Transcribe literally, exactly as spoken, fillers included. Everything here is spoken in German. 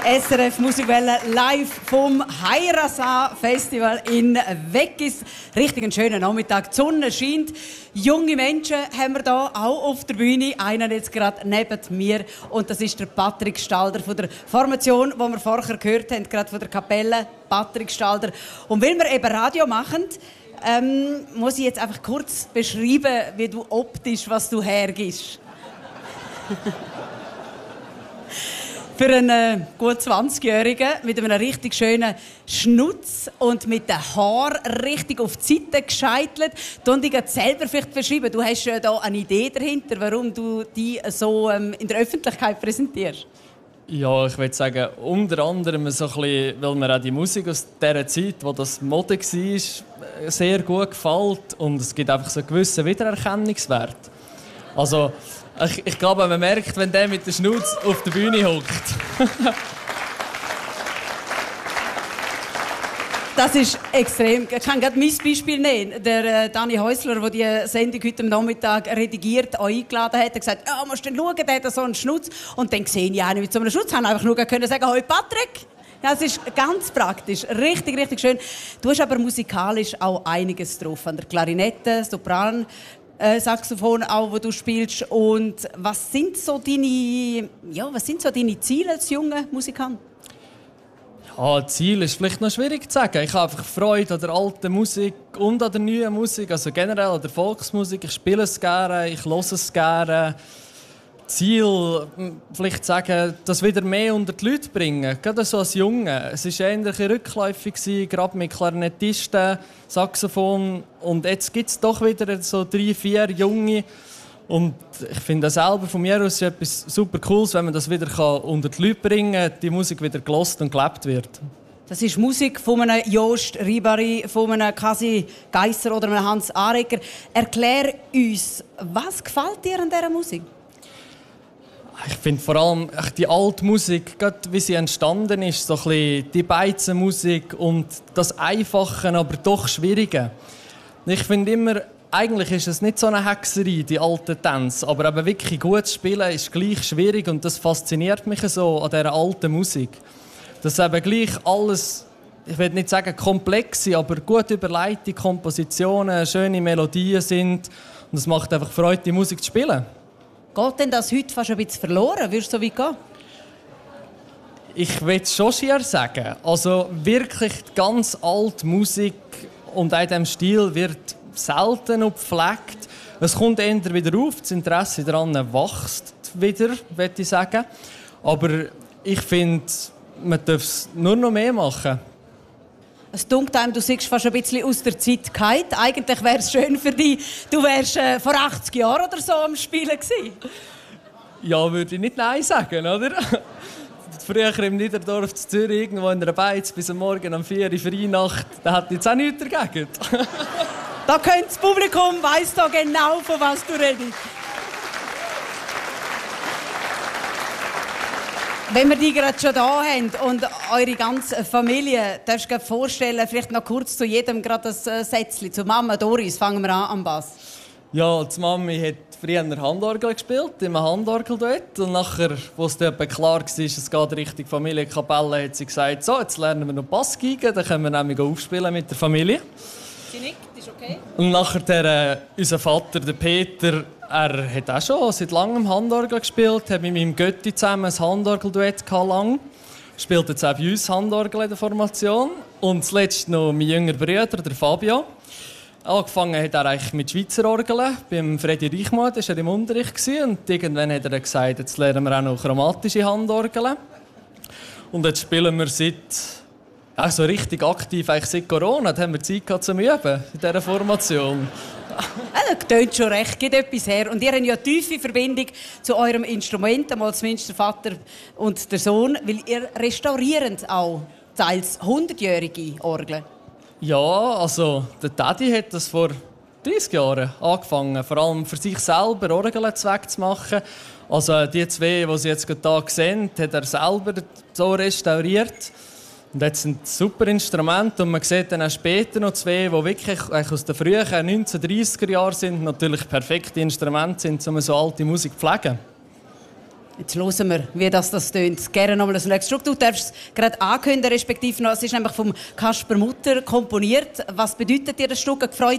S R F Musikwelle live vom Heirasa Festival in Weggis. Richtig einen schönen Nachmittag. Die Sonne scheint. Junge Menschen haben wir hier auch auf der Bühne. Einer jetzt gerade neben mir. Und das ist der Patrick Stalder von der Formation, die wir vorher gehört haben, gerade von der Kapelle. Patrick Stalder. Und weil wir eben Radio machen, ähm, muss ich jetzt einfach kurz beschreiben, wie du optisch, was du hergibst. Für einen äh, gut zwanzigjährigen mit einem richtig schönen Schnutz und mit den Haaren richtig auf die Seite gescheitelt. Du dich selber vielleicht beschreiben. Du hast ja da eine Idee dahinter, warum du dich so ähm, in der Öffentlichkeit präsentierst. Ja, ich würde sagen, unter anderem so ein bisschen, weil mir auch die Musik aus dieser Zeit, wo das Mode war, sehr gut gefällt. Und es gibt einfach so einen gewissen Wiedererkennungswert. Also, Ich, ich glaube, man merkt, wenn der mit der Schnauze auf der Bühne hockt. Das ist extrem. Ich kann gerade mein Beispiel nehmen. Der äh, Dani Häusler, der die Sendung heute Nachmittag redigiert, auch eingeladen hat, hat gesagt, ja, musst du schauen, der hat so einen Schnutz. Und dann sehe ich einen mit so einem Schnutz. Ich konnte einfach nur können sagen, «Hoi Patrick!» Ja, es ist ganz praktisch. Richtig, richtig schön. Du hast aber musikalisch auch einiges drauf. An der Klarinette, Sopran, Äh, Saxophon auch, wo du spielst. Und was sind so deine, ja, was sind so deine Ziele als junger Musikant? Ja, Ziel ist vielleicht noch schwierig zu sagen. Ich habe einfach Freude an der alten Musik und an der neuen Musik, also generell an der Volksmusik. Ich spiele es gerne, ich höre es gerne. Ziel, vielleicht sagen, das wieder mehr unter die Leute bringen, gerade so als Junge. Es war eher rückläufig, gerade mit Klarinettisten, Saxophon. Und jetzt gibt es doch wieder so drei, vier Junge. Und ich finde das selber von mir aus etwas super Cooles, wenn man das wieder unter die Leute bringen kann, die Musik wieder gelost und gelebt wird. Das ist Musik von einem Jost Ribari, von einem Kasi Geisser oder einem Hans Arecker. Erklär uns, was gefällt dir an dieser Musik? Ich finde vor allem die alte Musik, gerade wie sie entstanden ist, so ein bisschen die Beizenmusik und das Einfache, aber doch Schwierige. Ich finde immer, eigentlich ist es nicht so eine Hexerei, die alten Tänze, aber eben wirklich gut zu spielen ist gleich schwierig und das fasziniert mich so an dieser alten Musik. Dass eben gleich alles, ich will nicht sagen komplex, aber gut überlegte Kompositionen, schöne Melodien sind und es macht einfach Freude, die Musik zu spielen. Geht denn das heute fast ein bisschen verloren? Würdest du so weit gehen? Ich will es schon schier sagen. Also wirklich ganz alte Musik und auch in diesem Stil wird selten noch gepflegt. Es kommt eher wieder auf, das Interesse daran wächst wieder, würde ich sagen. Aber ich finde, man darf es nur noch mehr machen. Es dunkelt einem, du siehst fast ein bisschen aus der Zeit gefallen. Eigentlich wäre es schön für dich, du wärst äh, vor achtzig Jahren oder so am Spielen gewesen. Ja, würde ich nicht Nein sagen, oder? Früher im Niederdorf zu Zürich, irgendwo in einer Beiz, bis am Morgen um vier Uhr Freinacht, da hat jetzt auch nichts dagegen. Da könnte das Publikum weiss da genau, von was du redest. Wenn wir die gerade schon da haben und eure ganze Familie, darfst du dir vorstellen, vielleicht noch kurz zu jedem gerade ein Sätzchen. Zu Mama Doris fangen wir an am Bass. Ja, die Mami hat früher Handorgel gespielt, im Handorgelduett. Und nachher, wo es dann klar war, es geht Richtung Familienkapelle, hat sie gesagt, so, jetzt lernen wir noch Bassgeige, dann können wir nämlich aufspielen mit der Familie. Sie nickt, ist okay. Und nachher der, äh, unser Vater, der Peter, er hat auch schon seit langem Handorgel gespielt, hat mit meinem Götti zusammen ein Handorgelduett lang. Spielt jetzt auch bei uns Handorgel in der Formation. Und zuletzt noch mein jüngerer Bruder, der Fabio. Angefangen hat er eigentlich mit Schweizer Orgeln, beim Freddy Reichmuth, war er im Unterricht. Und irgendwann hat er gesagt, jetzt lernen wir auch noch chromatische Handorgeln. Und jetzt spielen wir seit, also richtig aktiv, eigentlich seit Corona, da haben wir Zeit gehabt zum Üben in dieser Formation. Das tönt schon recht, geht etwas her. Und ihr habt ja eine tiefe Verbindung zu eurem Instrument, einmal zumindest der Vater und der Sohn, weil ihr restauriert auch teils hundertjährige Orgeln. Ja, also der Daddy hat das vor dreißig Jahren angefangen, vor allem für sich selber Orgeln wegzumachen. Also die zwei, die Sie jetzt hier sehen, hat er selber so restauriert. Und jetzt sind super Instrumente und man sieht dann auch später noch zwei, die wirklich aus den frühen neunzehnhundertdreißiger Jahren sind, natürlich perfekte Instrumente sind, um so alte Musik zu pflegen. Jetzt hören wir, wie das, das tönt. Gerne nochmal das nächste Stück. Du darfst es gerade ankündigen, respektive noch, es ist nämlich vom Kasper Mutter komponiert. Was bedeutet dir das Stück? Gefreut